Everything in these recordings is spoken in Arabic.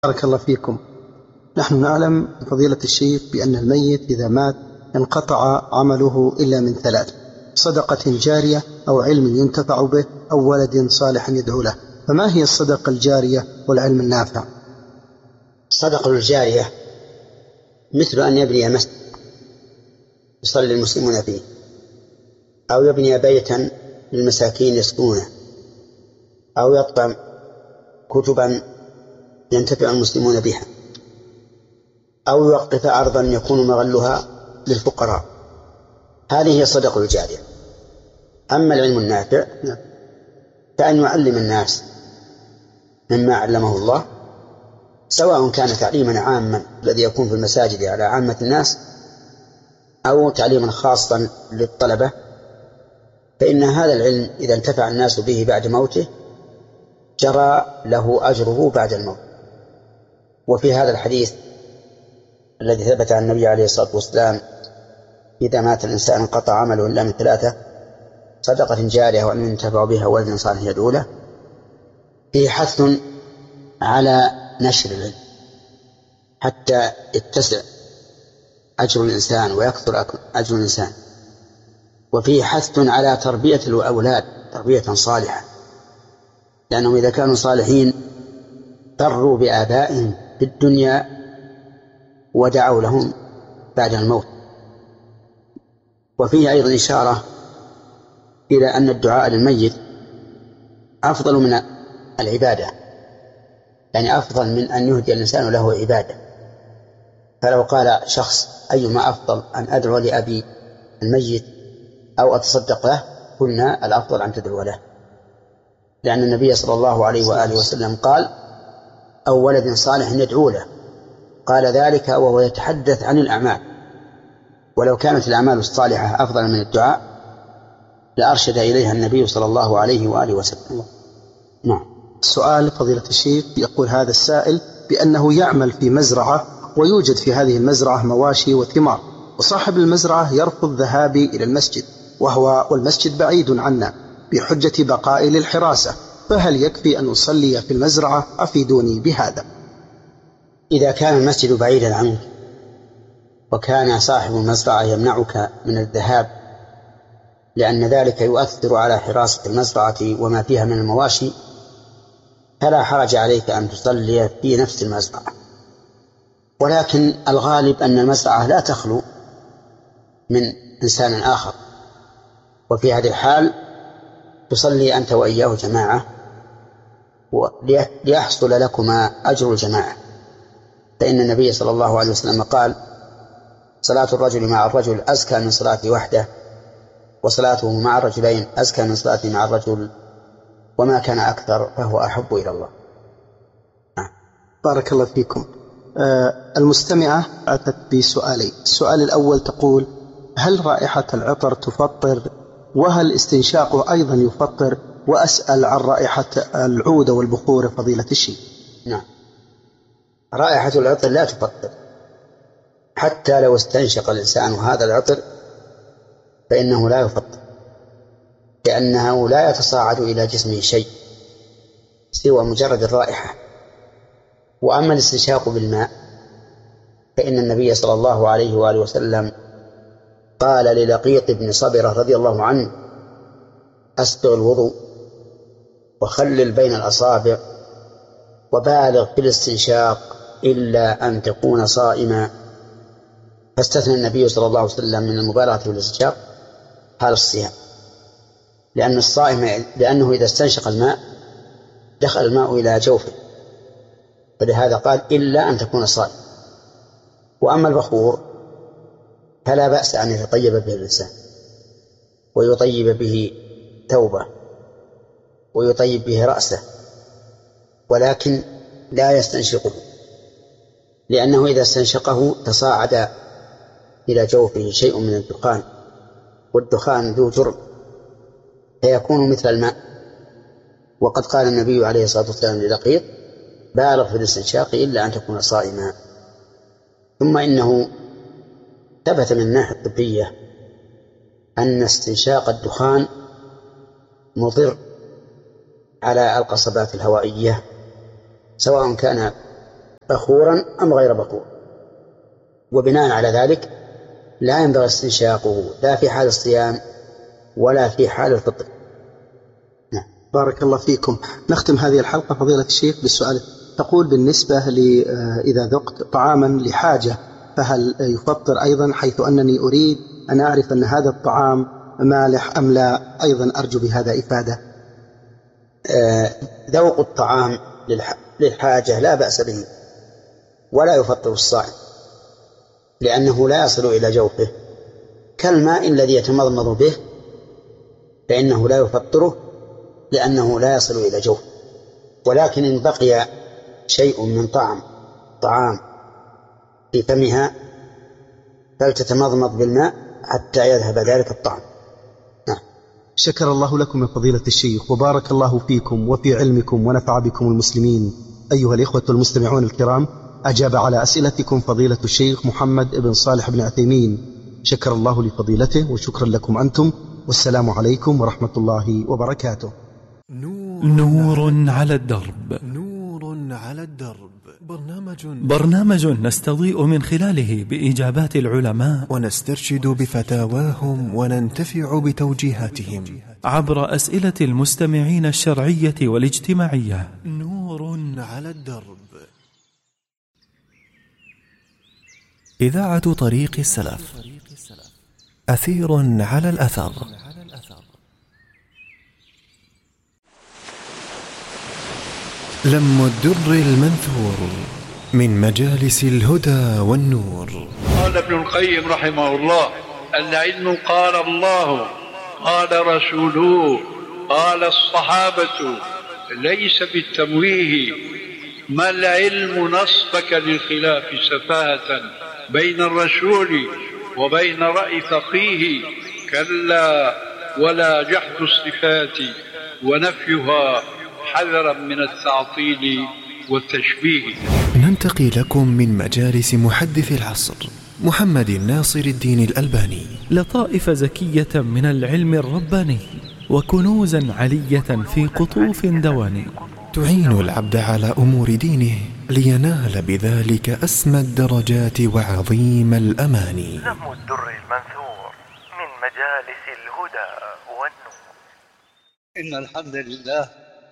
بارك الله فيكم. نحن نعلم فضيلة الشيخ بأن الميت إذا مات انقطع عمله إلا من ثلاث: صدقة جارية، أو علم ينتفع به، أو ولد صالح يدعو له. فما هي الصدقة الجارية والعلم النافع؟ الصدقة الجارية مثل أن يبني مسجد يصلي المسلمون فيه، أو يبني بيتا للمساكين يسكنونه، أو يطبع كتبا ينتفع المسلمون بها، أو يوقف أرضا يكون مغلها للفقراء. هذه هي الصدقة الجارية. أما العلم النافع فأن يعلم الناس مما علمه الله، سواء كان تعليما عاما الذي يكون في المساجد على عامة الناس، أو تعليما خاصا للطلبة، فإن هذا العلم إذا انتفع الناس به بعد موته جرى له أجره بعد الموت. وفي هذا الحديث الذي ثبت عن النبي عليه الصلاة والسلام: إذا مات الإنسان انقطع عمله إلا من ثلاثة: صدقة جارية وعلم ينتفع بها وولد صالح يدعو له، فيه حث على نشر العلم حتى يتسع أجر الإنسان ويكثر أجر الإنسان، وفيه حث على تربية الأولاد تربية صالحة، لأنهم إذا كانوا صالحين بروا بآبائهم في الدنيا ودعوا لهم بعد الموت. وفيه أيضا إشارة إلى أن الدعاء للميت أفضل من العبادة، يعني أفضل من أن يهدي الإنسان له عبادة. فلو قال شخص: أيما أفضل، أن أدعو لأبي الميت أو أتصدق له؟ قلنا الأفضل أن تدعو له، لأن النبي صلى الله عليه وآله وسلم قال: أو ولد صالح يدعو له. قال ذلك وهو يتحدث عن الأعمال، ولو كانت الأعمال الصالحة أفضل من الدعاء لأرشد إليها النبي صلى الله عليه وآله وسلم. نعم. سؤال فضيلة الشيخ: يقول هذا السائل بأنه يعمل في مزرعة، ويوجد في هذه المزرعة مواشي وثمار، وصاحب المزرعة يرفض ذهابي إلى المسجد، والمسجد بعيد عنا، بحجة بقائي للحراسة، فهل يكفي أن أصلي في المزرعة؟ أفيدوني بهذا. إذا كان المسجد بعيدا عنك وكان صاحب المزرعة يمنعك من الذهاب لأن ذلك يؤثر على حراسة المزرعة وما فيها من المواشي، فلا حرج عليك أن تصلي في نفس المزرعة. ولكن الغالب أن المزرعة لا تخلو من إنسان آخر، وفي هذه الحال تصلي أنت وإياه جماعة ليحصل لكما أجر الجماعة، فإن النبي صلى الله عليه وسلم قال: صلاة الرجل مع الرجل أزكى من صلاته وحده، وصلاته مع الرجلين أزكى من صلاته مع الرجل، وما كان أكثر فهو أحب إلى الله. بارك الله فيكم. المستمعة أتت بسؤالين. السؤال الأول تقول: هل رائحة العطر تفطر؟ وهل استنشاقه أيضا يفطر؟ وأسأل عن رائحة العود والبخور فضيلة الشيخ. نعم، رائحة العطر لا تفطر، حتى لو استنشق الإنسان هذا العطر فإنه لا يفطر، لأنه لا يتصاعد إلى جسمه شيء سوى مجرد الرائحة. وأما الاستنشاق بالماء فإن النبي صلى الله عليه وآله وسلم قال للقيط بن صبرة رضي الله عنه: أسبغ الوضوء وخلل بين الأصابع وبالغ في الاستنشاق إلا أن تكون صائما. فاستثنى النبي صلى الله عليه وسلم من المبالغة في الاستنشاق حال الصيام، لأن الصائم لأنه إذا استنشق الماء دخل الماء إلى جوفه، فلهذا قال: إلا أن تكون صائما. وأما البخور فلا بأس أن يتطيب به الإنسان ويطيب به ثوبه ويطيب به رأسه، ولكن لا يستنشقه، لأنه إذا استنشقه تصاعد إلى جوفه شيء من الدخان، والدخان ذو جرم فيكون مثل الماء. وقد قال النبي عليه الصلاة والسلام للقيط: بالغ في الاستنشاق إلا أن تكون صائما. ثم إنه ثبت من الناحية الطبية أن استنشاق الدخان مضر على القصبات الهوائية، سواء كان بخورا أم غير بخور، وبناء على ذلك لا ينبغي استنشاقه لا في حال الصيام ولا في حال الفطر. بارك الله فيكم. نختم هذه الحلقة فضيلة الشيخ بالسؤال. تقول بالنسبة إذا ذقت طعاما لحاجة فهل يفطر أيضا، حيث أنني أريد أن أعرف أن هذا الطعام مالح أم لا؟ أيضا أرجو بهذا إفادة. ذوق الطعام للحاجة لا بأس به ولا يفطر الصائم، لأنه لا يصل إلى جوفه، كالماء الذي يتمضمض به فإنه لا يفطره لأنه لا يصل إلى جوفه. ولكن إن بقي شيء من طعام في فمها فلتتمضمض بالماء حتى يذهب ذلك الطعم. شكر الله لكم يا فضيلة الشيخ، وبارك الله فيكم وفي علمكم ونفع بكم المسلمين. أيها الإخوة المستمعون الكرام، أجاب على أسئلتكم فضيلة الشيخ محمد بن صالح بن عثيمين، شكر الله لفضيلته وشكرا لكم أنتم، والسلام عليكم ورحمة الله وبركاته. نور على الدرب. برنامج نستضيء من خلاله بإجابات العلماء ونسترشد بفتاواهم وننتفع بتوجيهاتهم عبر أسئلة المستمعين الشرعية والاجتماعية. نور على الدرب. إذاعة طريق السلف، أثير على الأثر. لم الدر المنثور من مجالس الهدى والنور. قال ابن القيم رحمه الله: العلم قال الله قال رسوله قال الصحابة، ليس بالتمويه. ما العلم نصبك للخلاف سفاهة بين الرسول وبين رأي فقيه؟ كلا، ولا جحد الصفات ونفيها حذرا من التعطيل والتشبيه. ننتقي لكم من مجالس محدث العصر محمد ناصر الدين الألباني لطائف زكية من العلم الرباني وكنوزا علية في قطوف دواني تعين العبد على أمور دينه لينال بذلك أسمى الدرجات وعظيم الأماني. لم الدر المنثور من مجالس الهدى والنور. إن الحمد لله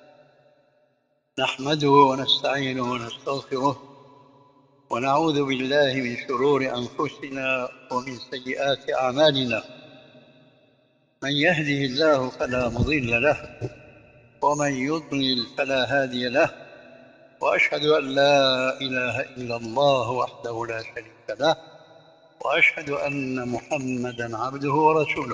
نحمده ونستعينه ونستغفره ونعوذ بالله من شرور أنفسنا ومن سيئات أعمالنا. من يهده الله فلا مضل له ومن يضلل فلا هادي له، وأشهد أن لا إله إلا الله وحده لا شريك له، وأشهد أن محمدا عبده ورسوله.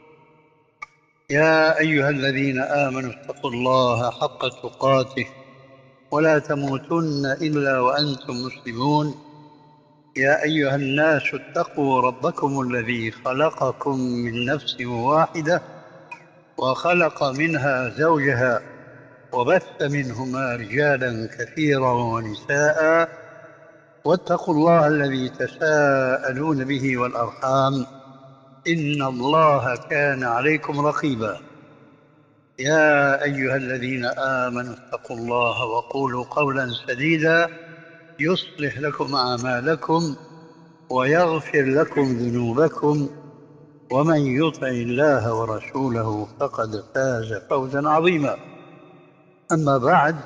يا أيها الذين آمنوا اتقوا الله حق تقاته ولا تموتن إلا وأنتم مسلمون. يا أيها الناس اتقوا ربكم الذي خلقكم من نفس واحدة وخلق منها زوجها وبث منهما رجالا كثيرا ونساء، واتقوا الله الذي تساءلون به والأرحام، إن الله كان عليكم رقيبا. يا أيها الذين آمنوا اتقوا الله وقولوا قولا سديدا يصلح لكم أعمالكم ويغفر لكم ذنوبكم، ومن يطع الله ورسوله فقد فاز فوزا عظيما. أما بعد،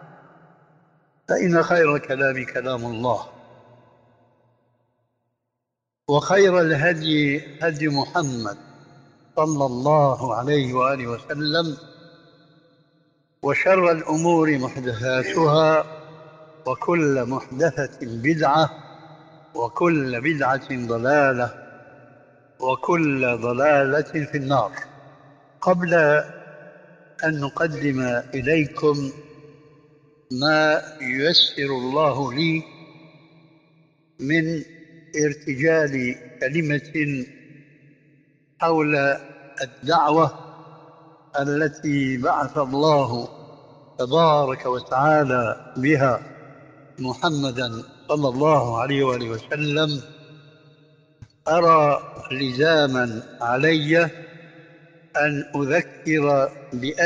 فإن خير الكلام كلام الله، وخير الهدي هدي محمد صلى الله عليه وآله وسلم، وشر الأمور محدثاتها، وكل محدثة بدعة، وكل بدعة ضلالة، وكل ضلالة في النار. قبل أن نقدم إليكم ما ييسر الله لي من ارتجال كلمة حول الدعوة التي بعث الله تبارك وتعالى بها محمدا صلى الله عليه وآله وسلم، أرى لزاما علي أن أذكر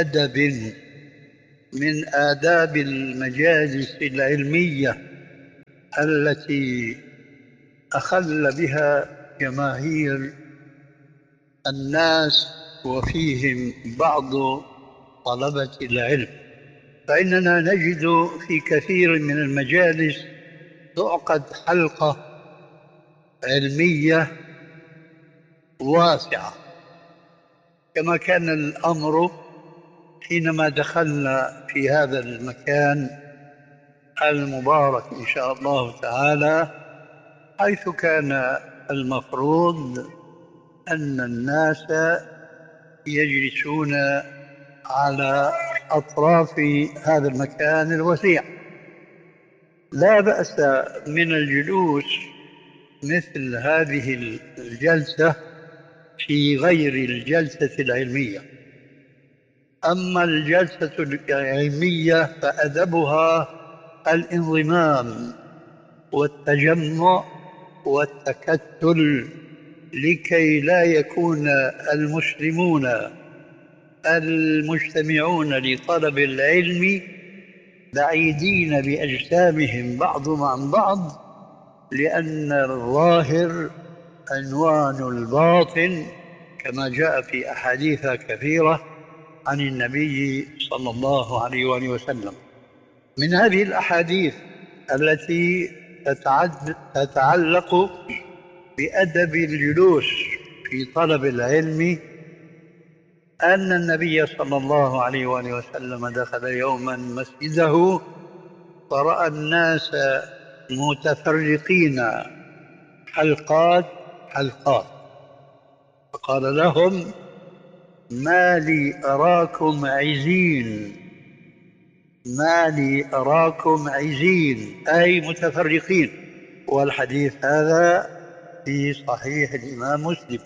بأدب من آداب المجالس العلمية التي أخل بها جماهير الناس وفيهم بعض طلبة العلم، فإننا نجد في كثير من المجالس تعقد حلقة علمية واسعة، كما كان الأمر حينما دخلنا في هذا المكان المبارك إن شاء الله تعالى، حيث كان المفروض أن الناس يجلسون على أطراف هذا المكان الوسيع. لا بأس من الجلوس مثل هذه الجلسة في غير الجلسة العلمية. أما الجلسة العلمية فأدبها الانضمام والتجمع والتكتل، لكي لا يكون المسلمون المجتمعون لطلب العلم بعيدين بأجسامهم بعضهم عن بعض، لأن الظاهر عنوان الباطن، كما جاء في أحاديث كثيرة عن النبي صلى الله عليه وآله وسلم. من هذه الأحاديث التي تتعلق بأدب الجلوس في طلب العلم، أن النبي صلى الله عليه وآله وسلم دخل يوما مسجده فرأى الناس متفرقين حلقات، فقال لهم: ما لي أراكم عزين، أي متفرقين. والحديث هذا في صحيح الإمام مسلم.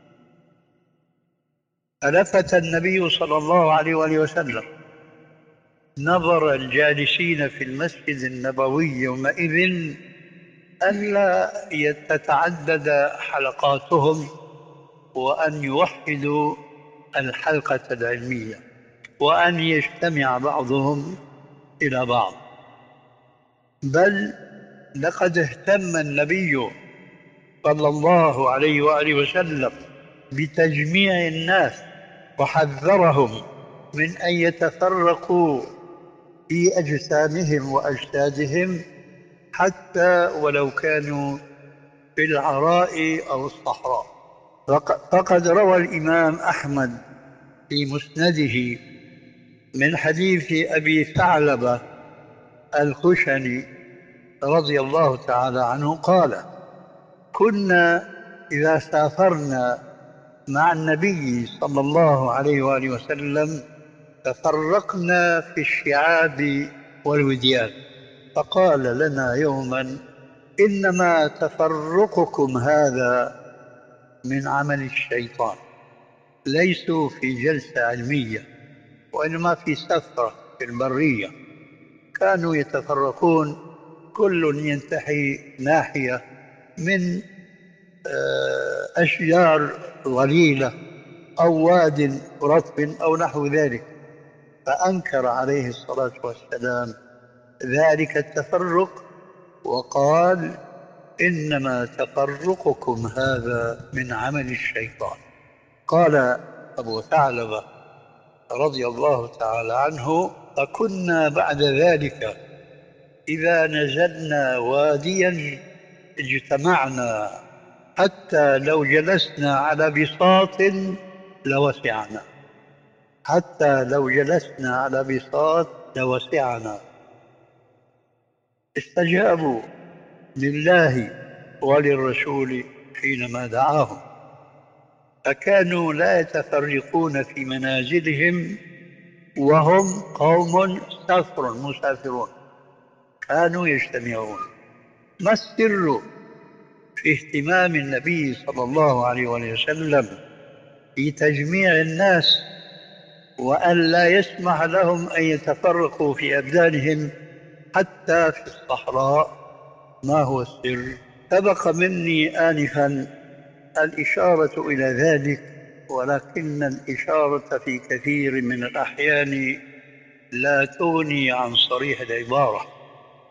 فلفت النبي صلى الله عليه وآله وسلم نظر الجالسين في المسجد النبوي يومئذ ألا تتعدد حلقاتهم، وأن يوحدوا الحلقة العلمية، وأن يجتمع بعضهم إلى بعض. بل لقد اهتم النبي صلى الله عليه وآله وسلم بتجميع الناس، وحذرهم من أن يتفرقوا في أجسامهم وأجسادهم، حتى ولو كانوا في العراء أو الصحراء. فقد روى الإمام أحمد في مسنده من حديث أبي ثعلبة الخشني رضي الله تعالى عنه قال: كنا إذا سافرنا مع النبي صلى الله عليه وآله وسلم تفرقنا في الشعاب والوديان، فقال لنا يوما: إنما تفرقكم هذا من عمل الشيطان، ليسوا في جلسة علمية، وإنما في سفرة في البرية. كانوا يتفرقون، كل ينتحي ناحية من أشجار ظليلة أو واد رطب أو نحو ذلك. فأنكر عليه الصلاة والسلام ذلك التفرق، وقال: إنما تفرقكم هذا من عمل الشيطان. قال أبو ثعلبة رضي الله تعالى عنه: فكنا بعد ذلك إذا نزلنا واديا اجتمعنا، حتى لو جلسنا على بساط لوسعنا. استجابوا لله وللرسول حينما دعاهم، فكانوا لا يتفرقون في منازلهم وهم قوم مسافرون، كانوا يجتمعون. ما السر في اهتمام النبي صلى الله عليه وسلم في تجميع الناس، وأن لا يسمح لهم أن يتفرقوا في أبدانهم حتى في الصحراء؟ ما هو السر؟ سبق مني آنفا الإشارة إلى ذلك، ولكن الإشارة في كثير من الأحيان لا تغني عن صريح العبارة.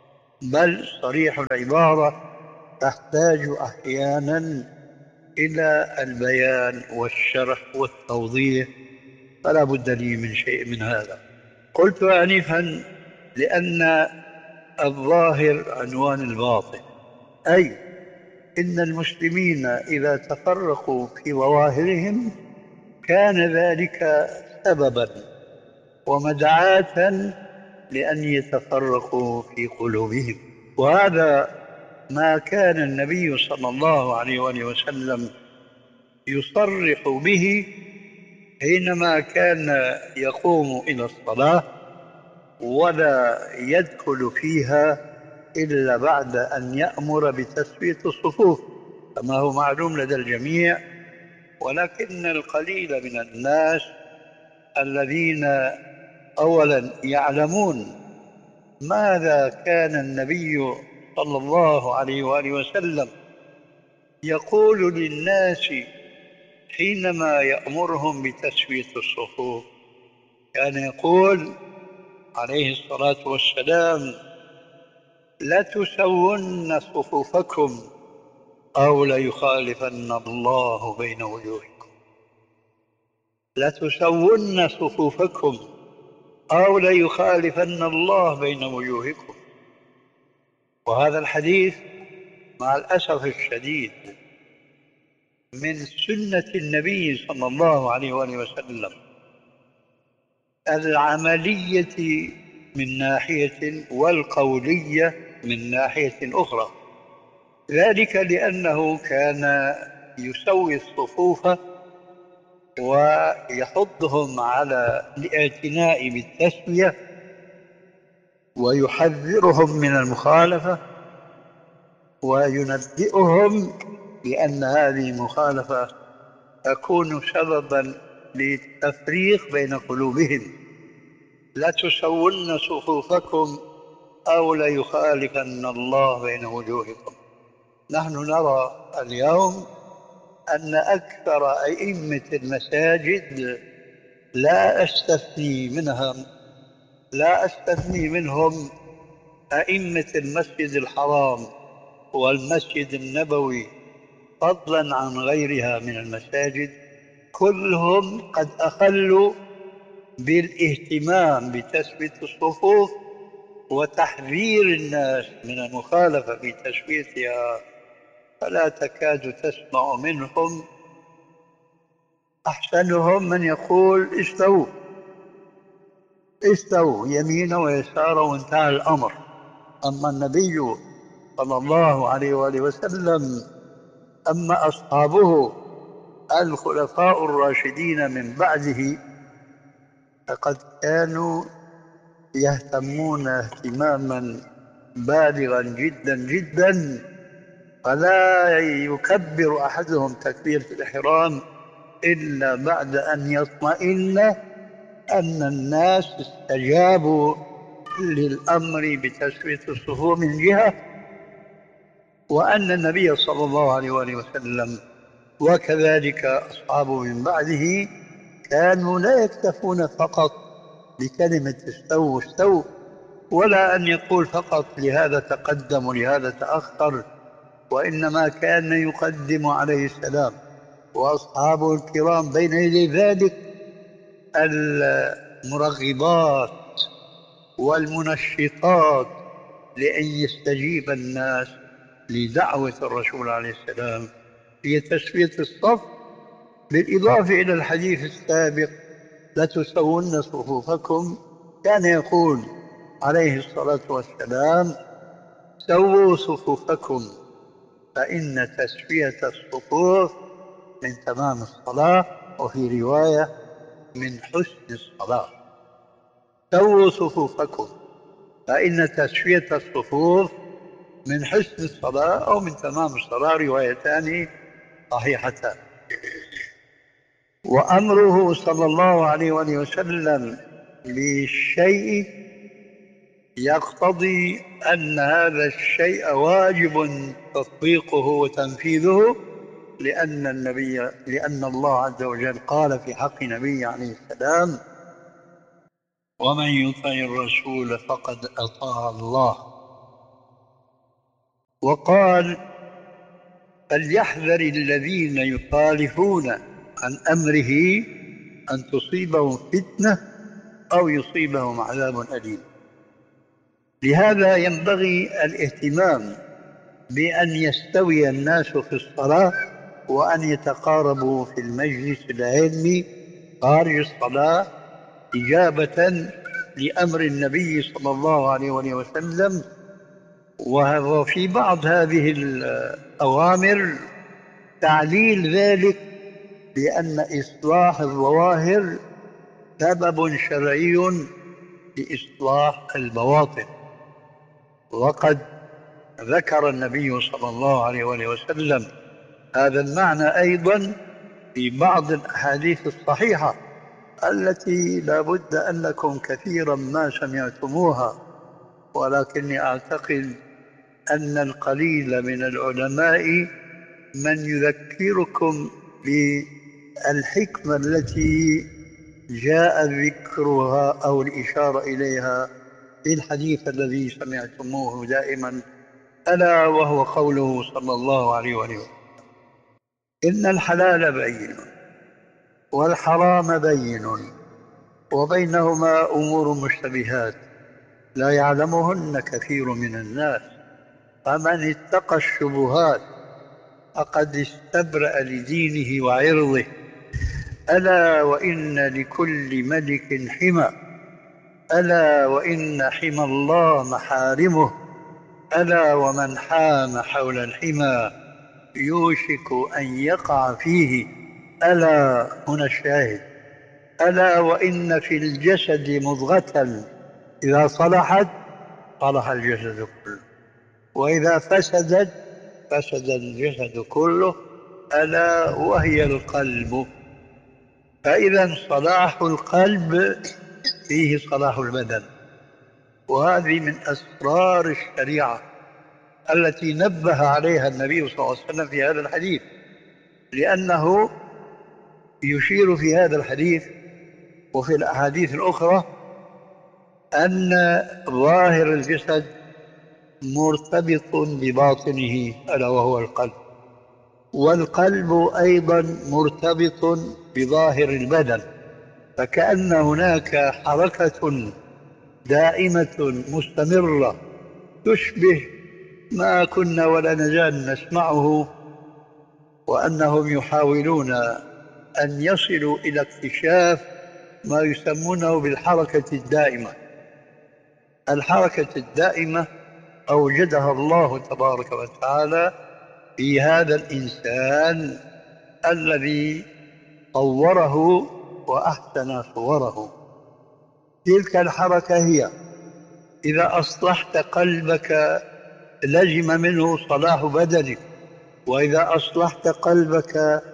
بل صريح العبارة تحتاج أحيانا إلى البيان والشرح والتوضيح، فلا بد لي من شيء من هذا. قلت آنفا لأن الظاهر عنوان الباطن، أي إن المسلمين إذا تفرقوا في ظواهرهم كان ذلك سببا ومدعاة لأن يتفرقوا في قلوبهم. وهذا ما كان النبي صلى الله عليه وآله وسلم يصرح به حينما كان يقوم إلى الصلاة ولا يدخل فيها إلا بعد أن يأمر بتسوية الصفوف كما هو معلوم لدى الجميع. ولكن القليل من الناس الذين أولا يعلمون ماذا كان النبي صلى الله عليه وآله وسلم يقول للناس حينما يأمرهم بتسوية الصفوف، كان يقول عليه الصلاة والسلام: لتسون صفوفكم أو ليخالفن الله بين وجوهكم. لتسون صفوفكم أو ليخالفن الله بين وجوهكم. وهذا الحديث مع الأسف الشديد من سنة النبي صلى الله عليه وآله وسلم العملية من ناحية والقولية من ناحية أخرى، ذلك لأنه كان يسوي الصفوف ويحضهم على الاعتناء بالتسوية ويحذرهم من المخالفة وينبئهم بأن هذه المخالفة تكون سببا للتفريق بين قلوبهم. لا تسون صفوفكم أو ليخالفن الله بين وجوهكم. نحن نرى اليوم أن أكثر أئمة المساجد لا أستثني منهم أئمة المسجد الحرام والمسجد النبوي فضلا عن غيرها من المساجد، كلهم قد أخلوا بالاهتمام بتسوية الصفوف وتحذير الناس من المخالفة في تسويتها، فلا تكاد تسمع منهم أحسنهم من يقول استووا يمين ويسار وانتهى الأمر. أما النبي صلى الله عليه وآله وسلم، أما أصحابه الخلفاء الراشدين من بعده فقد كانوا يهتمون اهتماما بالغا جدا جدا، فلا يكبر أحدهم تكبيرة الإحرام إلا بعد أن يطمئن أن الناس استجابوا للأمر بتسوية الصفوف من جهة، وأن النبي صلى الله عليه وآله وسلم وكذلك أصحابه من بعده كانوا لا يكتفون فقط بكلمة استووا ولا أن يقول فقط لهذا تقدم ولهذا تأخر، وإنما كان يقدم عليه السلام وأصحابه الكرام بين يدي ذلك المرغبات والمنشطات لأن يستجيب الناس لدعوة الرسول عليه السلام في تسوية الصف، بالإضافة إلى الحديث السابق: لتسون صفوفكم. كان يقول عليه الصلاة والسلام: سووا صفوفكم فإن تسوية الصفوف من تمام الصلاة، وفي رواية من حسن الصلاة. سووا صفوفكم فإن تسوية الصفوف من حسن الصلاة أو من تمام الصلاة، روايتان صحيحتان. وأمره صلى الله عليه وآله وسلم للشيء يقتضي أن هذا الشيء واجب تطبيقه وتنفيذه، لأن الله عز وجل قال في حق نبيه عليه السلام: ومن يطع الرسول فقد أطاع الله. وقال: فليحذر الذين يخالفون عن أمره أن تصيبهم فتنة أو يصيبهم عذاب أليم. لهذا ينبغي الاهتمام بأن يستوي الناس في الصلاة، وأن يتقاربوا في المجلس العلمي خارج الصلاة إجابة لأمر النبي صلى الله عليه وسلم. وفي بعض هذه الأوامر تعليل ذلك بأن إصلاح الظواهر سبب شرعي لإصلاح البواطن. وقد ذكر النبي صلى الله عليه وسلم هذا المعنى أيضا في بعض الأحاديث الصحيحة التي لا بد أنكم كثيرا ما سمعتموها، ولكني أعتقد أن القليل من العلماء من يذكركم بالحكمة التي جاء ذكرها أو الإشارة إليها في الحديث الذي سمعتموه دائما، ألا وهو قوله صلى الله عليه وسلم: إن الحلال بين والحرام بين وبينهما أمور مشتبهات لا يعلمهن كثير من الناس، فمن اتقى الشبهات فقد استبرأ لدينه وعرضه. ألا وإن لكل ملك حمى، ألا وإن حمى الله محارمه، ألا ومن حام حول الحمى يوشك أن يقع فيه. ألا هنا الشاهد: ألا وإن في الجسد مضغة إذا صلحت صلح الجسد كله، وإذا فسدت فسد الجسد كله، ألا وهي القلب. فإذا صلاح القلب فيه صلاح البدن، وهذه من أسرار الشريعة التي نبه عليها النبي صلى الله عليه وسلم في هذا الحديث، لأنه يشير في هذا الحديث وفي الأحاديث الأخرى أن ظاهر الجسد مرتبط بباطنه ألا وهو القلب، والقلب أيضا مرتبط بظاهر البدن، فكأن هناك حركة دائمة مستمرة تشبه ما كنا ولا نزال نسمعه، وأنهم يحاولون أن يصلوا إلى اكتشاف ما يسمونه بالحركة الدائمة. الحركة الدائمة أوجدها الله تبارك وتعالى في هذا الإنسان الذي صوره وأحسن صوره. تلك الحركة هي: إذا أصلحت قلبك لزم منه صلاح بدنك، وإذا أصلحت قلبك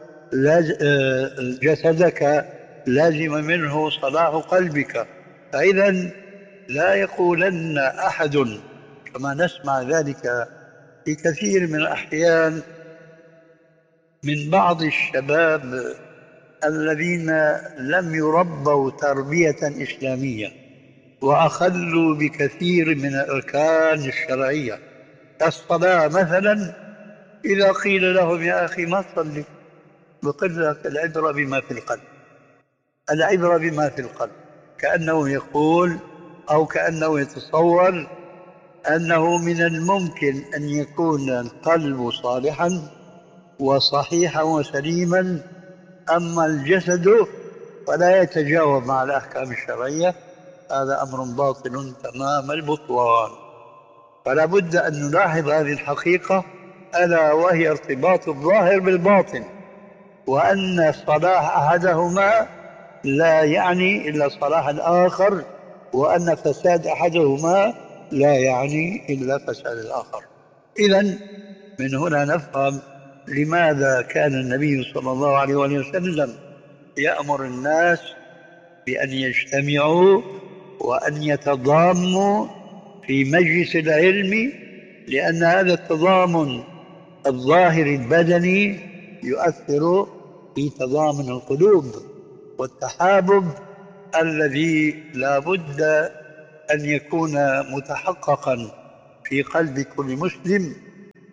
جسدك لازم منه صلاح قلبك. فإذا لا يقولن أحد كما نسمع ذلك في كثير من الأحيان من بعض الشباب الذين لم يربوا تربية إسلامية وأخلوا بكثير من الأركان الشرعية كالصلاة مثلا، إذا قيل لهم: يا أخي ما تصلي، بقول لك العبرة بما في القلب، العبرة بما في القلب، كأنه يقول أو كأنه يتصور أنه من الممكن أن يكون القلب صالحا وصحيحا وسليما، أما الجسد فلا يتجاوب مع الأحكام الشرعية. هذا أمر باطل تمام البطلان. فلا بد أن نلاحظ هذه الحقيقة، ألا وهي ارتباط الظاهر بالباطن، وأن صلاح أحدهما لا يعني إلا صلاح الآخر، وأن فساد أحدهما لا يعني إلا فساد الآخر. إذن من هنا نفهم لماذا كان النبي صلى الله عليه وسلم يأمر الناس بأن يجتمعوا وأن يتضاموا في مجلس العلم، لأن هذا التضامن الظاهري البدني يؤثر في تضامن القلوب والتحابب الذي لا بد أن يكون متحققا في قلب كل مسلم،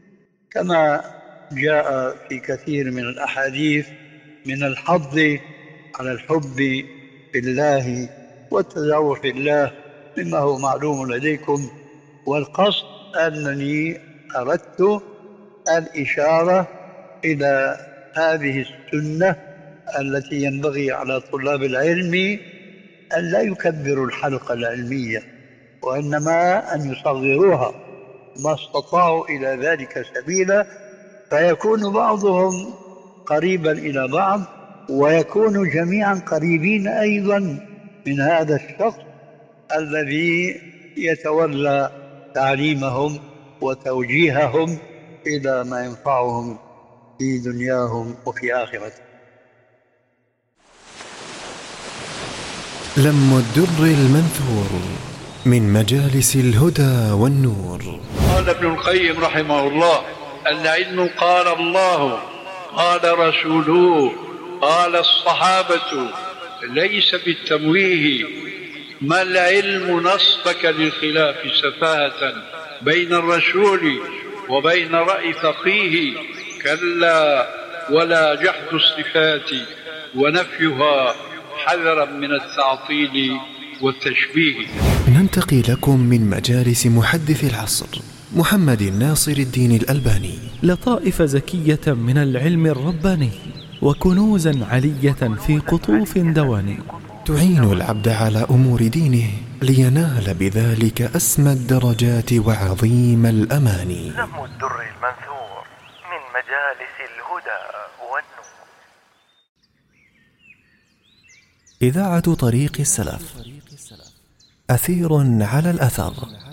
كما جاء في كثير من الأحاديث من الحض على الحب في الله والتزاور في الله مما هو معلوم لديكم. والقصد أنني أردت الإشارة إلى هذه السنة التي ينبغي على طلاب العلم أن لا يكبروا الحلقة العلمية، وإنما أن يصغروها ما استطاعوا إلى ذلك سبيلا، فيكون بعضهم قريبا إلى بعض، ويكون جميعا قريبين أيضا من هذا الشخص الذي يتولى تعليمهم وتوجيههم إلى ما ينفعهم في دنياهم وفي آخرتهم. لم الدر المنثور من مجالس الهدى والنور. قال ابن القيم رحمه الله: العلم قال الله، قال رسوله، قال الصحابة، ليس بالتمويه. ما العلم نصبك للخلاف سفاهة بين الرسول وبين رأي فقيه؟ كلا، ولا جحد الصفات ونفيها حذرا من التعطيل والتشبيه. ننتقي لكم من مجالس محدث العصر محمد ناصر الدين الألباني لطائف زكية من العلم الرباني وكنوزا علية في قطوف دواني تعين العبد على أمور دينه لينال بذلك أسمى الدرجات وعظيم الأماني. لم الدر المنثور من مجالس الهدى والنور. إذاعة طريق السلف، أثير على الأثر.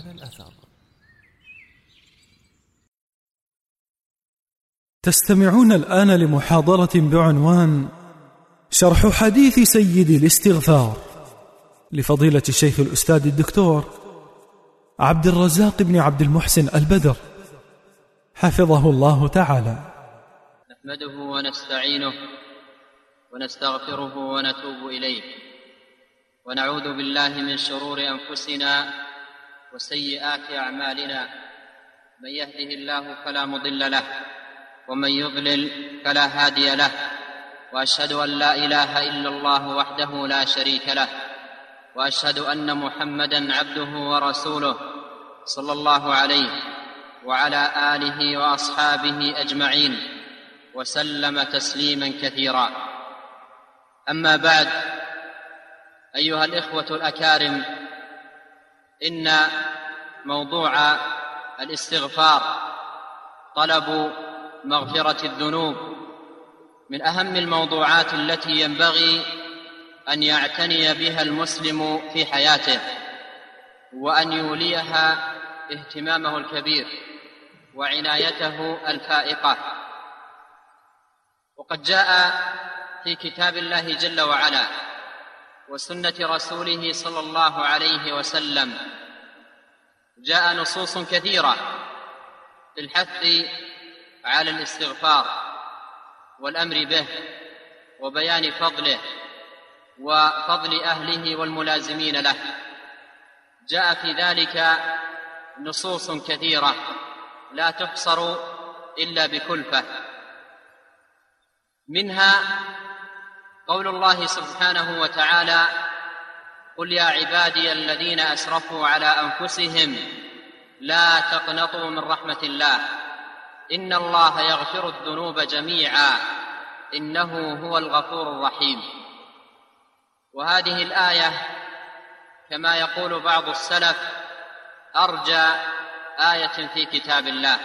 تستمعون الآن لمحاضرة بعنوان شرح حديث سيد الاستغفار لفضيلة الشيخ الأستاذ الدكتور عبد الرزاق بن عبد المحسن البدر حفظه الله تعالى. نحمده ونستعينه ونستغفره ونتوب إليه، ونعوذ بالله من شرور أنفسنا وسيئات أعمالنا. من يهده الله فلا مضل له، ومن يضلل فلا هادي له، وأشهد أن لا إله إلا الله وحده لا شريك له، وأشهد أن محمدًا عبده ورسوله صلى الله عليه وعلى آله وأصحابه أجمعين وسلم تسليمًا كثيرا. أما بعد، أيها الإخوة الأكارم، إن موضوع الاستغفار طلب مغفرة الذنوب من أهم الموضوعات التي ينبغي أن يعتني بها المسلم في حياته، وأن يوليها اهتمامه الكبير وعنايته الفائقة. وقد جاء في كتاب الله جل وعلا وسنة رسوله صلى الله عليه وسلم جاء نصوص كثيرة للحث على الاستغفار والأمر به وبيان فضله وفضل أهله والملازمين له. جاء في ذلك نصوص كثيرة لا تحصر إلا بكلفة. منها قول الله سبحانه وتعالى: قل يا عبادي الذين أسرفوا على أنفسهم لا تقنطوا من رحمة الله إن الله يغفر الذنوب جميعا إنه هو الغفور الرحيم. وهذه الآية كما يقول بعض السلف أرجى آية في كتاب الله.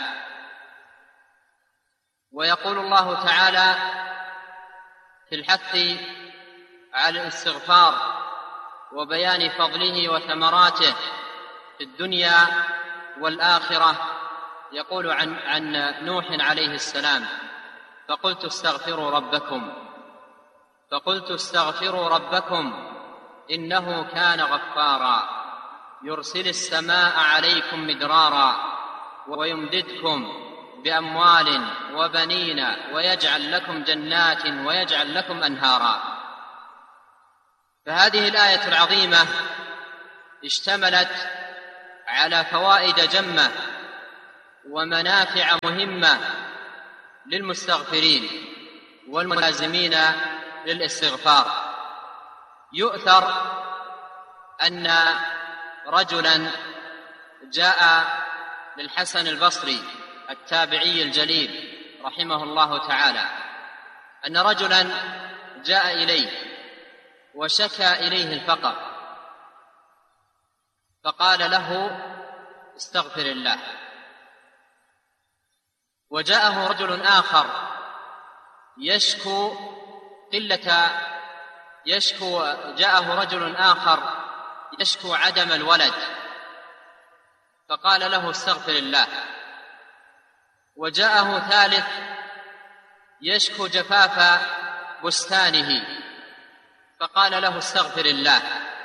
ويقول الله تعالى في الحث على الاستغفار وبيان فضله وثمراته في الدنيا والآخرة، يقول عن نوح عليه السلام: فقلت استغفروا ربكم إنه كان غفارا يرسل السماء عليكم مدرارا ويمددكم بأموال وبنين ويجعل لكم جنات ويجعل لكم أنهارا. فهذه الآية العظيمة اشتملت على فوائد جمة ومنافع مهمة للمستغفرين والملازمين للاستغفار. يؤثر أن رجلا جاء للحسن البصري التابعي الجليل رحمه الله تعالى أن رجلا جاء إليه وشكى إليه الفقر، فقال له استغفر الله. وجاءه رجل آخر جاءه رجل آخر يشكو عدم الولد، فقال له استغفر الله. وجاءه ثالث يشكو جفاف بستانه، فقال له استغفر الله.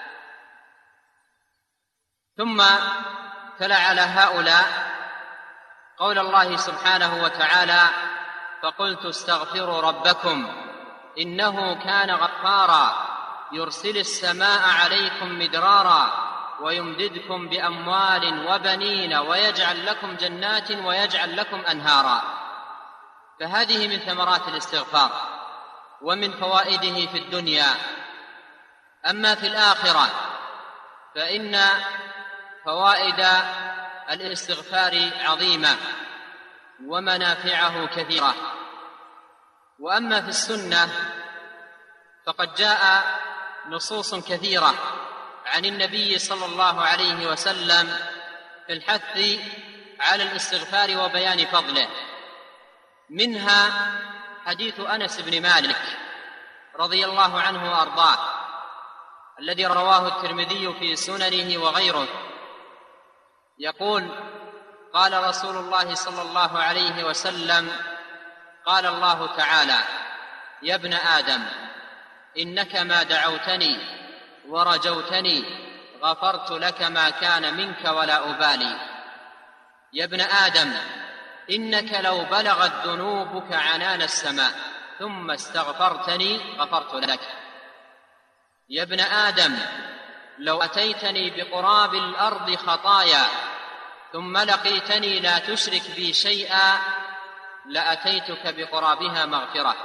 ثم تلا على هؤلاء قول الله سبحانه وتعالى فقلت استغفروا ربكم إنه كان غفارا يرسل السماء عليكم مدرارا ويمددكم بأموال وبنين ويجعل لكم جنات ويجعل لكم أنهارا. فهذه من ثمرات الاستغفار ومن فوائده في الدنيا. أما في الآخرة فإن فوائد الاستغفار عظيمة ومنافعه كثيرة. وأما في السنة فقد جاء نصوص كثيرة عن النبي صلى الله عليه وسلم في الحث على الاستغفار وبيان فضله. منها حديث أنس بن مالك رضي الله عنه وأرضاه الذي رواه الترمذي في سننه وغيره، يقول قال رسول الله صلى الله عليه وسلم قال الله تعالى يا ابن آدم إنك ما دعوتني ورجوتني غفرت لك ما كان منك ولا أبالي. يا ابن آدم إنك لو بلغت ذنوبك عنان السماء ثم استغفرتني غفرت لك. يا ابن آدم لو أتيتني بقراب الأرض خطايا ثم لقيتني لا تشرك بي شيئا لأتيتك بقرابها مغفرة.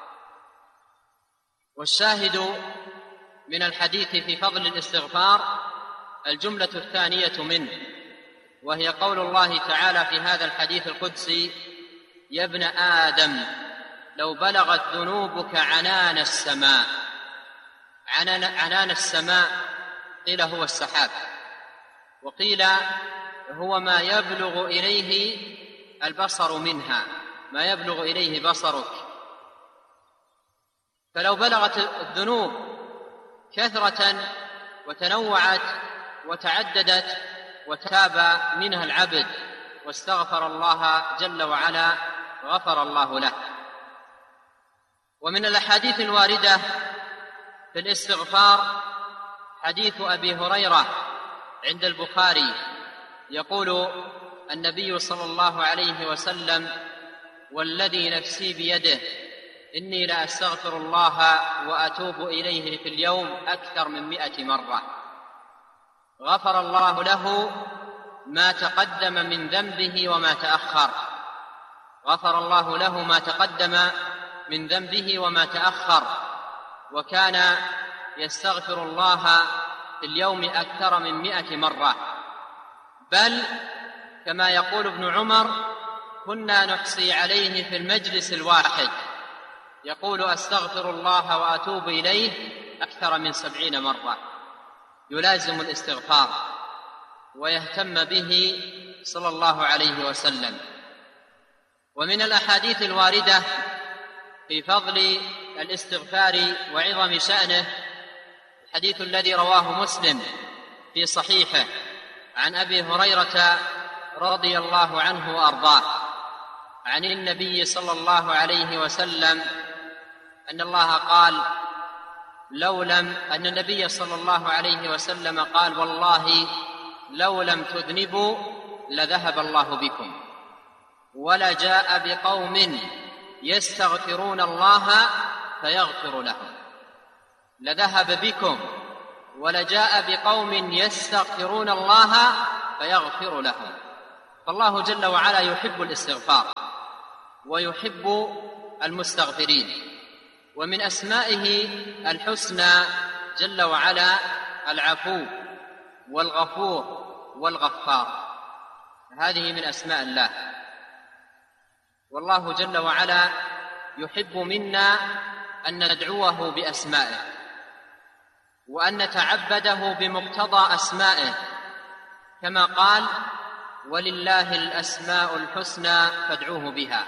والشاهد من الحديث في فضل الاستغفار الجملة الثانية منه، وهي قول الله تعالى في هذا الحديث القدسي يا ابن آدم لو بلغت ذنوبك عنان السماء. عنان السماء قيل هو السحاب، وقيل هو ما يبلغ إليه البصر منها، ما يبلغ إليه بصرك. فلو بلغت الذنوب كثرة وتنوعت وتعددت وتاب منها العبد واستغفر الله جل وعلا غفر الله له. ومن الأحاديث الواردة في الاستغفار حديث أبي هريرة عند البخاري يقول النبي صلى الله عليه وسلم والذي نفسي بيده إني لأستغفر الله وأتوب إليه في اليوم أكثر من 100 مرة غفر الله له ما تقدم من ذنبه وما تأخر. غفر الله له ما تقدم من ذنبه وما تأخر. وكان يستغفر الله في اليوم أكثر من 100 مرة. بل كما يقول ابن عمر كنا نحصي عليه في المجلس الواحد يقول أستغفر الله وأتوب إليه أكثر من 70 مرة. يلازم الاستغفار ويهتم به صلى الله عليه وسلم. ومن الأحاديث الواردة في فضل الاستغفار وعظم شأنه الحديث الذي رواه مسلم في صحيحه عن أبي هريرة رضي الله عنه وأرضاه عن النبي صلى الله عليه وسلم أن الله قال أن النبي صلى الله عليه وسلم قال والله لو لم تذنبوا لذهب الله بكم ولجاء بقوم يستغفرون الله فيغفر لهم. لذهب بكم ولجاء بقوم يستغفرون الله فيغفر لهم. فالله جل وعلا يحب الاستغفار ويحب المستغفرين، ومن أسمائه الحسنى جل وعلا العفو والغفور والغفار، هذه من أسماء الله. والله جل وعلا يحب منا أن ندعوه بأسمائه وأن نتعبده بمقتضى أسمائه، كما قال: ولله الأسماء الحسنى فادعوه بها.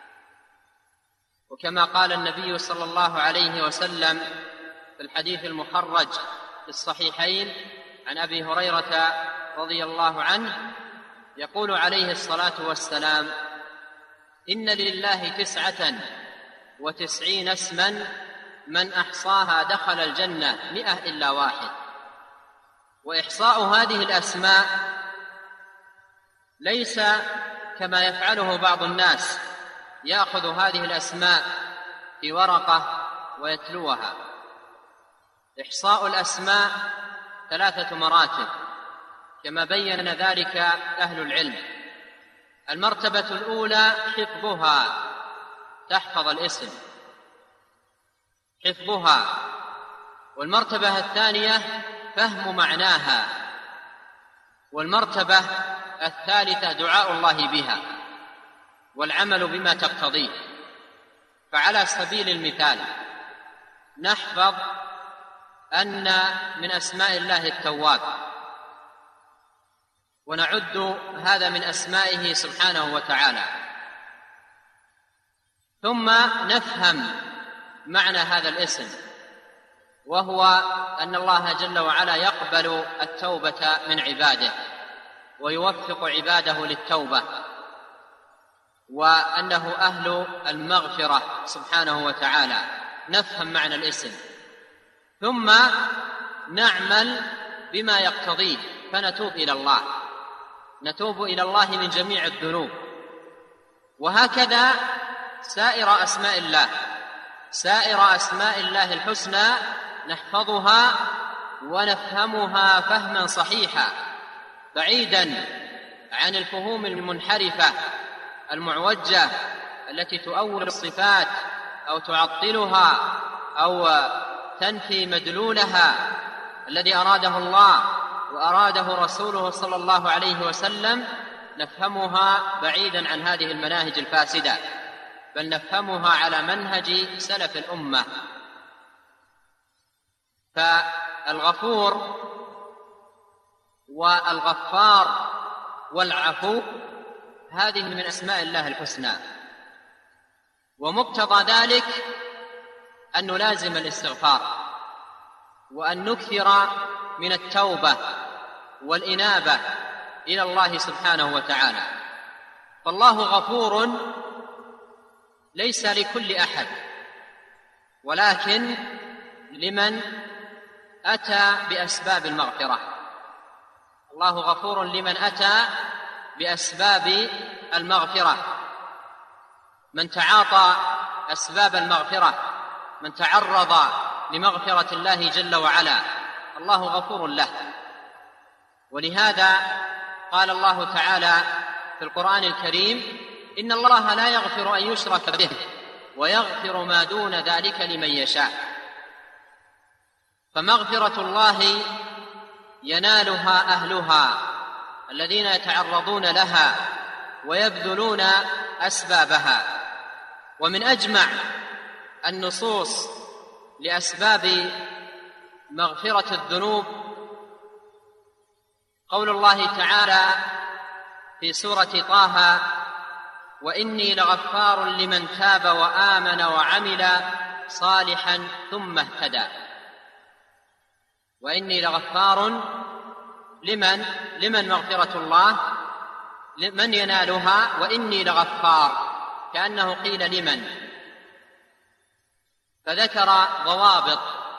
وكما قال النبي صلى الله عليه وسلم في الحديث المخرج في الصحيحين عن أبي هريرة رضي الله عنه، يقول عليه الصلاة والسلام: إن لله 99 اسما من أحصاها دخل الجنة 100 إلا واحد. وإحصاء هذه الأسماء ليس كما يفعله بعض الناس، يأخذ هذه الأسماء في ورقة ويتلوها. إحصاء الأسماء 3 مراتب كما بين ذلك أهل العلم. المرتبة الأولى حفظها، تحفظ الاسم، حفظها. والمرتبة الثانية فهم معناها. والمرتبة الثالثة دعاء الله بها والعمل بما تقتضيه. فعلى سبيل المثال نحفظ أن من أسماء الله التواب، ونعد هذا من أسمائه سبحانه وتعالى، ثم نفهم معنى هذا الاسم، وهو أن الله جل وعلا يقبل التوبة من عباده ويوفق عباده للتوبة، وأنه أهل المغفرة سبحانه وتعالى. نفهم معنى الاسم ثم نعمل بما يقتضيه، فنتوب إلى الله، نتوب إلى الله من جميع الذنوب. وهكذا سائر أسماء الله، سائر أسماء الله الحسنى نحفظها ونفهمها فهما صحيحا، بعيدا عن الفهوم المنحرفة المعوجة التي تؤول الصفات أو تعطلها أو تنفي مدلولها الذي أراده الله وأراده رسوله صلى الله عليه وسلم. نفهمها بعيدا عن هذه المناهج الفاسدة، بل نفهمها على منهج سلف الأمة. فالغفور والغفار والعفو هذه من أسماء الله الحسنى، ومقتضى ذلك أن نلازم الاستغفار وأن نكثر من التوبة والإنابة إلى الله سبحانه وتعالى. فالله غفور ليس لكل أحد، ولكن لمن أتى بأسباب المغفرة. الله غفور لمن أتى بأسباب المغفرة، من تعاطى أسباب المغفرة، من تعرض لمغفرة الله جل وعلا، الله غفور له. ولهذا قال الله تعالى في القرآن الكريم: إن الله لا يغفر أن يشرك به ويغفر ما دون ذلك لمن يشاء. فمغفرة الله ينالها أهلها الذين يتعرضون لها ويبذلون أسبابها. ومن أجمع النصوص لأسباب مغفرة الذنوب قول الله تعالى في سورة طه: وإني لغفار لمن تاب وآمن وعمل صالحا ثم اهتدى. وإني لغفار لمن مغفرة الله من ينالها، وإني لغفار، كأنه قيل لمن، فذكر ضوابط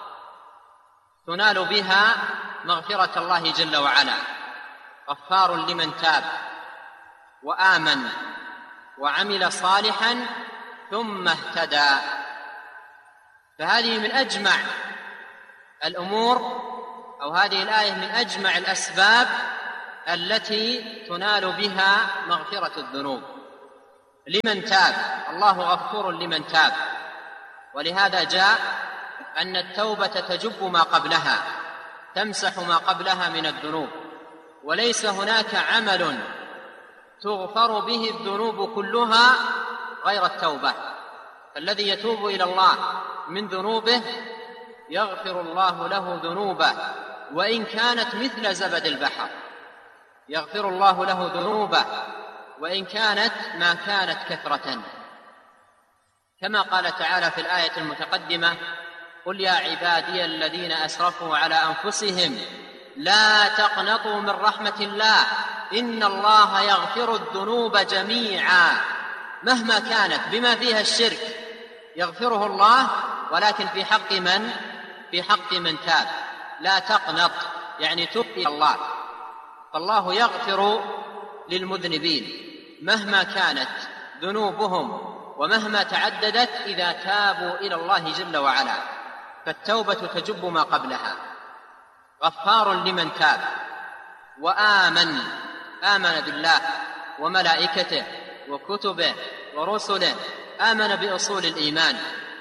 تنال بها مغفرة الله جل وعلا: غفار لمن تاب وآمن وعمل صالحا ثم اهتدى. فهذه من أجمع الأمور، أو هذه الآية من أجمع الأسباب التي تنال بها مغفرة الذنوب لمن تاب. الله غفور لمن تاب، ولهذا جاء أن التوبة تجب ما قبلها، تمسح ما قبلها من الذنوب، وليس هناك عمل تغفر به الذنوب كلها غير التوبة. الذي يتوب إلى الله من ذنوبه يغفر الله له ذنوبه وإن كانت مثل زبد البحر، يغفر الله له ذنوبه وإن كانت ما كانت كثرة، كما قال تعالى في الآية المتقدمة: قل يا عبادي الذين أسرفوا على أنفسهم لا تقنطوا من رحمة الله إن الله يغفر الذنوب جميعا مهما كانت، بما فيها الشرك يغفره الله، ولكن في حق من؟ في حق من تاب. لا تقنط يعني تب إلى الله، فالله يغفر للمذنبين مهما كانت ذنوبهم ومهما تعددت إذا تابوا إلى الله جل وعلا، فالتوبة تجب ما قبلها. غفار لمن تاب آمن بالله وملائكته وكتبه ورسله، آمن بأصول الإيمان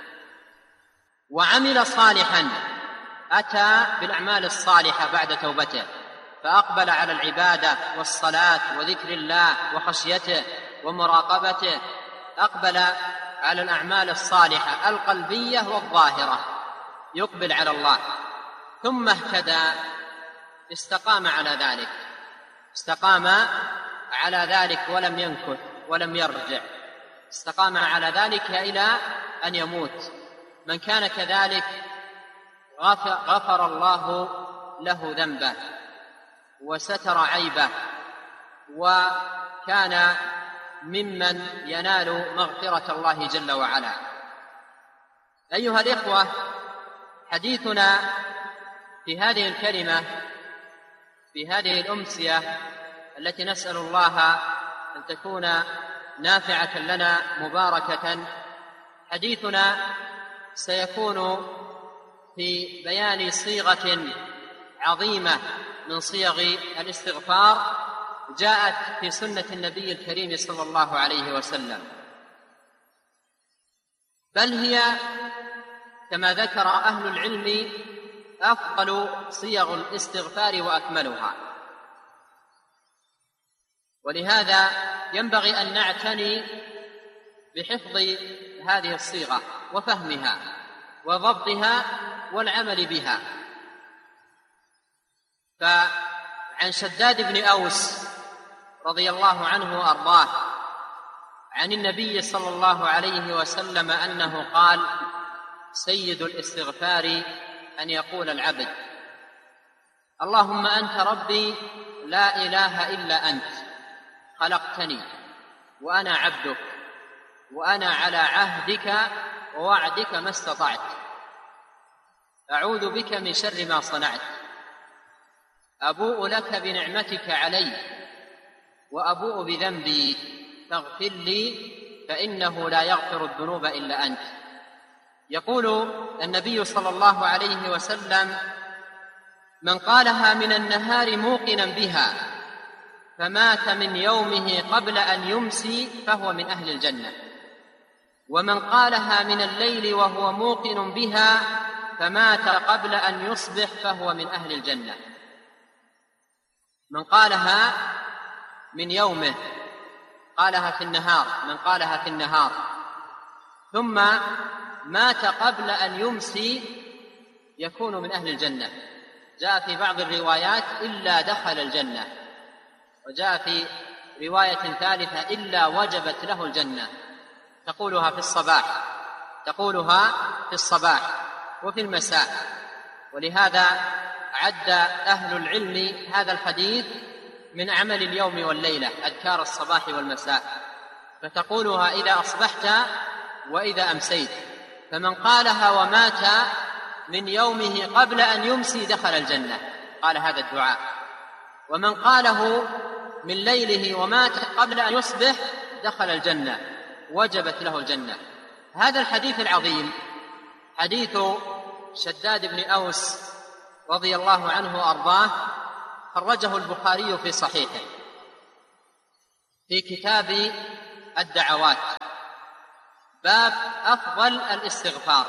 وعمل صالحا، أتى بالأعمال الصالحة بعد توبته، فأقبل على العبادة والصلاة وذكر الله وخشيته ومراقبته، أقبل على الأعمال الصالحة القلبية والظاهرة، يقبل على الله، ثم اهتدى، استقام على ذلك ولم ينكث ولم يرجع، استقام على ذلك إلى أن يموت. من كان كذلك غفر الله له ذنبه وستر عيبه، وكان ممن ينال مغفرة الله جل وعلا. أيها الإخوة، حديثنا في هذه الكلمة، في هذه الأمسية التي نسأل الله أن تكون نافعة لنا مباركة، حديثنا سيكون في بيان صيغة عظيمة من صيغ الاستغفار جاءت في سنة النبي الكريم صلى الله عليه وسلم، بل هي كما ذكر أهل العلم أفضل صيغ الاستغفار وأكملها. ولهذا ينبغي أن نعتني بحفظ هذه الصيغة وفهمها وضبطها والعمل بها. فعن شداد بن أوس رضي الله عنه وأرضاه عن النبي صلى الله عليه وسلم أنه قال: سيد الاستغفار أن يقول العبد: اللهم أنت ربي لا إله إلا أنت، خلقتني وأنا عبدك، وأنا على عهدك ووعدك ما استطعت، أعوذ بك من شر ما صنعت، أبوء لك بنعمتك علي وأبوء بذنبي فاغفر لي فإنه لا يغفر الذنوب إلا أنت. يقول النبي صلى الله عليه وسلم: من قالها من النهار موقنا بها فمات من يومه قبل أن يمسي فهو من أهل الجنة، ومن قالها من الليل وهو موقن بها فمات قبل أن يصبح فهو من أهل الجنة. من قالها من يومه، قالها في النهار، من قالها في النهار ثم مات قبل أن يمسي يكون من أهل الجنة. جاء في بعض الروايات إلا دخل الجنة، وجاء في رواية ثالثة إلا وجبت له الجنة. تقولها في الصباح وفي المساء. ولهذا عد أهل العلم هذا الحديث من عمل اليوم والليلة، أذكار الصباح والمساء، فتقولها إذا أصبحت وإذا أمسيت. فمن قالها ومات من يومه قبل أن يمسي دخل الجنة، قال هذا الدعاء. ومن قاله من ليله ومات قبل أن يصبح دخل الجنة، وجبت له الجنة. هذا الحديث العظيم حديث شداد بن أوس رضي الله عنه وأرضاه خرجه البخاري في صحيحه في كتاب الدعوات، باب أفضل الاستغفار،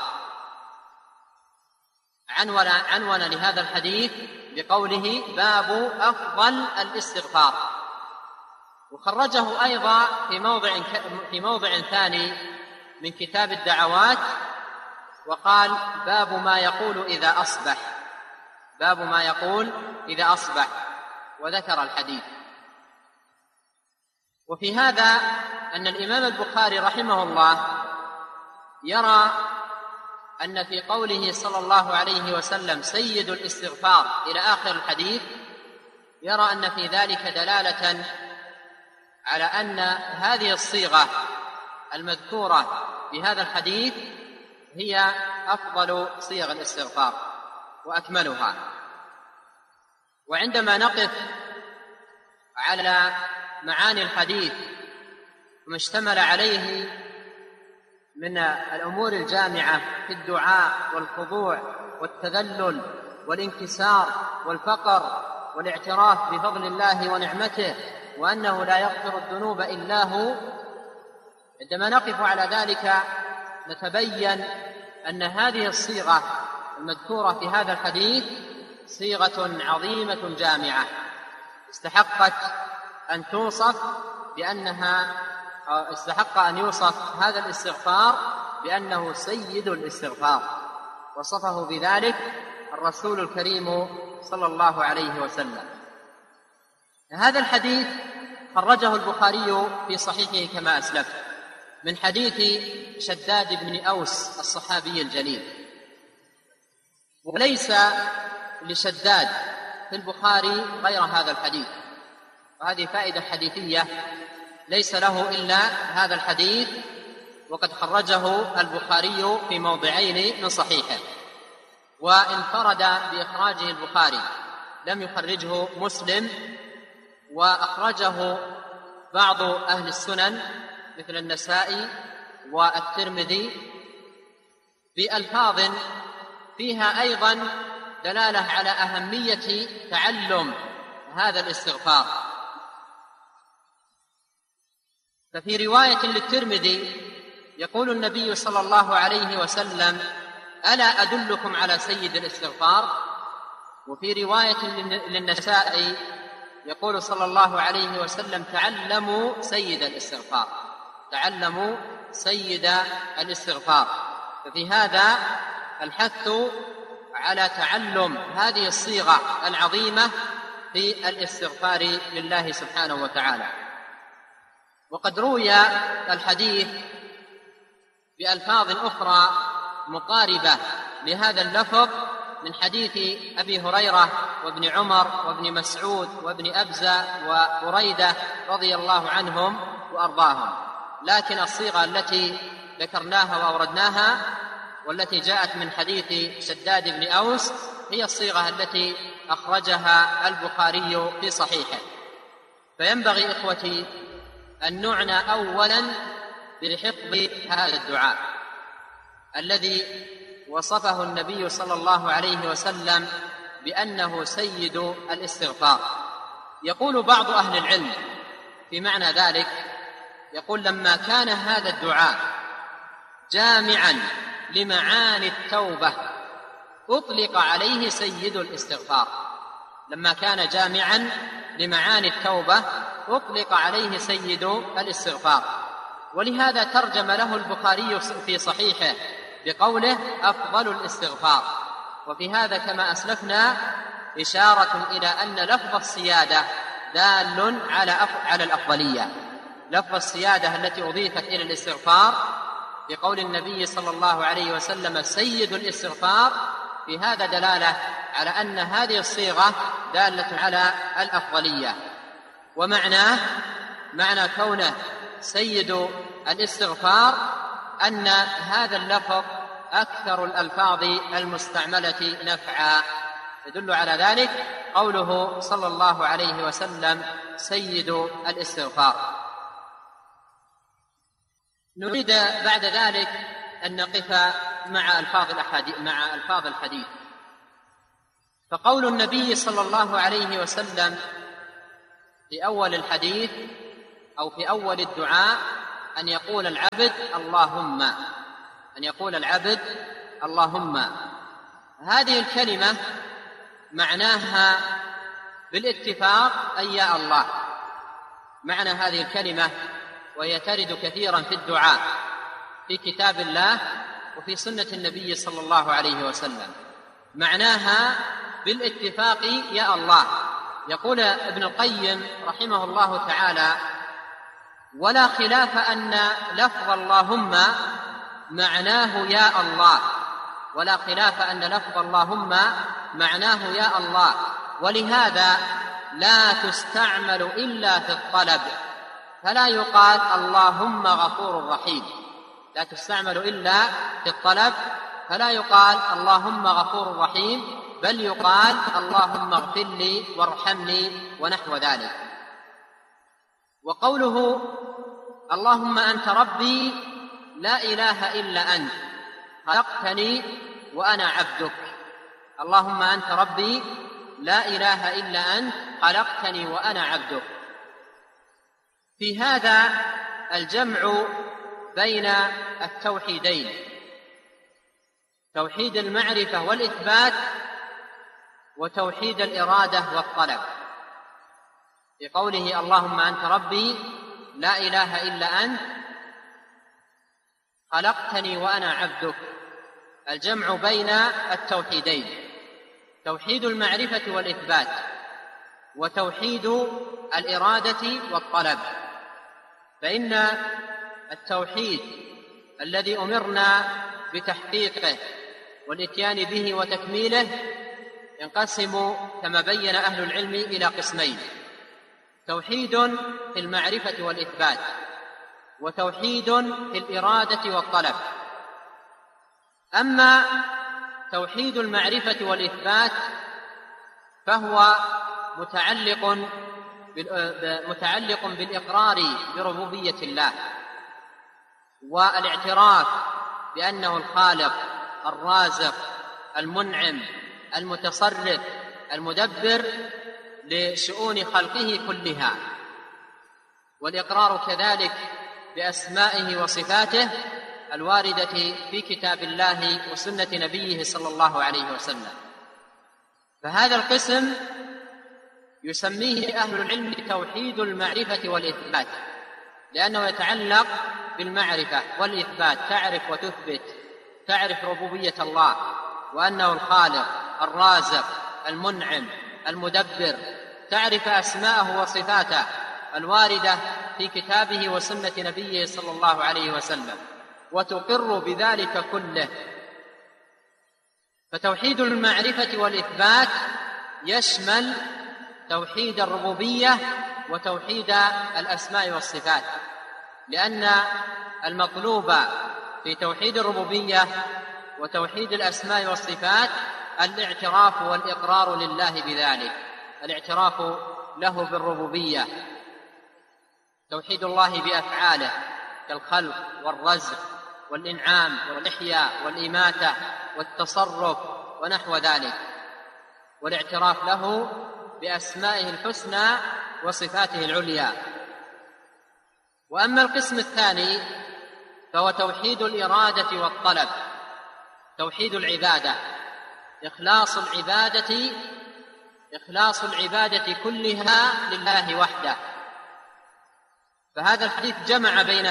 عنون لهذا الحديث بقوله باب أفضل الاستغفار. وخرجه أيضا في موضع ثاني من كتاب الدعوات وقال باب ما يقول إذا أصبح، باب ما يقول إذا أصبح، وذكر الحديث. وفي هذا أن الإمام البخاري رحمه الله يرى أن في قوله صلى الله عليه وسلم سيد الاستغفار إلى آخر الحديث، يرى أن في ذلك دلالة على أن هذه الصيغة المذكورة في هذا الحديث هي أفضل صيغ الاستغفار وأكملها. وعندما نقف على معاني الحديث وما اشتمل عليه من الأمور الجامعة في الدعاء والخضوع والتذلل والانكسار والفقر والاعتراف بفضل الله ونعمته وأنه لا يغفر الذنوب إلا هو، عندما نقف على ذلك نتبين أن هذه الصيغة المذكورة في هذا الحديث صيغة عظيمة جامعة استحقت أن توصف بأنها، استحق أن يوصف هذا الاستغفار بأنه سيد الاستغفار، وصفه بذلك الرسول الكريم صلى الله عليه وسلم. هذا الحديث خرجه البخاري في صحيحه كما أسلفت من حديث شداد بن أوس الصحابي الجليل، وليس لشداد في البخاري غير هذا الحديث، وهذه فائدة حديثية، ليس له إلا هذا الحديث، وقد خرجه البخاري في موضعين من صحيحه، وانفرد بإخراجه البخاري، لم يخرجه مسلم، وأخرجه بعض أهل السنن مثل النسائي والترمذي بألفاظ فيها أيضا دلالة على أهمية تعلم هذا الاستغفار. ففي رواية للترمذي يقول النبي صلى الله عليه وسلم ألا أدلكم على سيد الاستغفار؟ وفي رواية للنسائي يقول صلى الله عليه وسلم تعلموا سيد الاستغفار، تعلموا سيد الاستغفار. ففي هذا الحث على تعلم هذه الصيغة العظيمة في الاستغفار لله سبحانه وتعالى. وقد روي الحديث بألفاظ أخرى مقاربة لهذا اللفظ من حديث أبي هريرة وابن عمر وابن مسعود وابن أبزة وبريدة رضي الله عنهم وأرضاهم، لكن الصيغة التي ذكرناها وأوردناها والتي جاءت من حديث شداد بن أوس هي الصيغة التي أخرجها البخاري في صحيحه. فينبغي إخوتي أن نعنى أولا بحفظ هذا الدعاء الذي وصفه النبي صلى الله عليه وسلم بأنه سيد الاستغفار. يقول بعض أهل العلم في معنى ذلك، يقول لما كان هذا الدعاء جامعا لمعاني التوبة أطلق عليه سيد الاستغفار، لما كان جامعا لمعاني التوبة أطلق عليه سيد الاستغفار. ولهذا ترجم له البخاري في صحيحه بقوله أفضل الاستغفار. وفي هذا كما أسلفنا إشارة إلى أن لفظ السيادة دال على الأفضلية، لفظ السيادة التي أضيفت إلى الاستغفار بقول النبي صلى الله عليه وسلم سيد الاستغفار، في هذا دلالة على أن هذه الصيغة دالة على الأفضلية. ومعناه معنى كونه سيد الاستغفار أن هذا اللفظ أكثر الألفاظ المستعملة نفعا، يدل على ذلك قوله صلى الله عليه وسلم سيد الاستغفار. نريد بعد ذلك أن نقف مع ألفاظ الحديث. فقول النبي صلى الله عليه وسلم في أول الحديث أو في أول الدعاء أن يقول العبد اللهم، هذه الكلمة معناها بالاتفاق أي يا الله، معنى هذه الكلمة وهي ترد كثيرا في الدعاء في كتاب الله وفي سنة النبي صلى الله عليه وسلم، معناها بالاتفاق يا الله. يقول ابن القيم رحمه الله تعالى: ولا خلاف أن لفظ اللهم معناه يا الله، ولا خلاف أن لفظ اللهم معناه يا الله، ولهذا لا تستعمل إلا في الطلب، فلا يقال اللهم غفور رحيم، لا تستعمل إلا في الطلب فلا يقال اللهم غفور رحيم، بل يقال اللهم اغفر لي وارحمني ونحو ذلك. وقوله اللهم أنت ربي لا إله إلا أنت خلقتني وأنا عبدك، اللهم أنت ربي لا إله إلا أنت خلقتني وأنا عبدك. في هذا الجمع بين التوحيدين، توحيد المعرفة والإثبات وتوحيد الإرادة والطلب. في قوله اللهم أنت ربي لا إله إلا أنت خلقتني وأنا عبدك، الجمع بين التوحيدين، توحيد المعرفة والإثبات وتوحيد الإرادة والطلب. فإن التوحيد الذي أمرنا بتحقيقه والإتيان به وتكميله ينقسم كما بين أهل العلم إلى قسمين: توحيد في المعرفة والإثبات، وتوحيد في الإرادة والطلب. أما توحيد المعرفة والإثبات فهو متعلق بالإقرار بربوبية الله والاعتراف بأنه الخالق الرازق المنعم المتصرف المدبر لشؤون خلقه كلها، والإقرار كذلك بأسمائه وصفاته الواردة في كتاب الله وسنة نبيه صلى الله عليه وسلم. فهذا القسم يسميه أهل العلم توحيد المعرفة والإثبات، لأنه يتعلق بالمعرفة والإثبات، تعرف وتثبت، تعرف ربوبية الله وأنه الخالق الرازق المنعم المدبر، تعرف أسماءه وصفاته الواردة في كتابه وسنة نبيه صلى الله عليه وسلم، وتقر بذلك كله. فتوحيد المعرفة والإثبات يشمل توحيد الربوبية وتوحيد الأسماء والصفات، لأن المطلوب في توحيد الربوبية وتوحيد الأسماء والصفات الاعتراف والإقرار لله بذلك، الاعتراف له بالربوبية، توحيد الله بأفعاله كالخلق والرزق والإنعام والإحياء والإماتة والتصرف ونحو ذلك، والاعتراف له بأسمائه الحسنى وصفاته العليا. وأما القسم الثاني فهو توحيد الإرادة والطلب، توحيد العبادة، إخلاص العبادة كلها لله وحده. فهذا الحديث جمع بين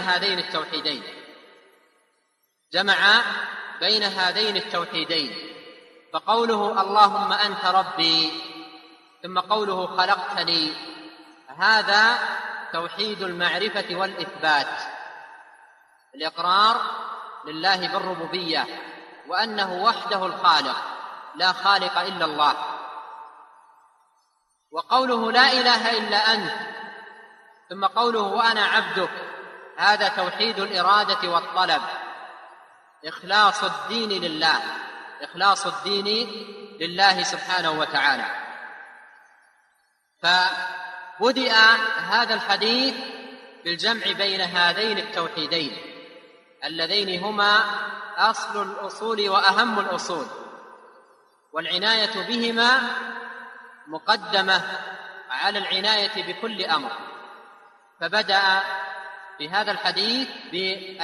هذين التوحيدين، فقوله اللهم أنت ربي ثم قوله خلقتني، هذا توحيد المعرفة والإثبات، الإقرار لله بالربوبية وأنه وحده الخالق لا خالق إلا الله. وقوله لا إله إلا أنت ثم قوله وأنا عبدك، هذا توحيد الإرادة والطلب، إخلاص الدين لله سبحانه وتعالى. فبدأ هذا الحديث بالجمع بين هذين التوحيدين اللذين هما أصل الأصول وأهم الأصول، والعناية بهما مقدمة على العناية بكل أمر، فبدأ في هذا الحديث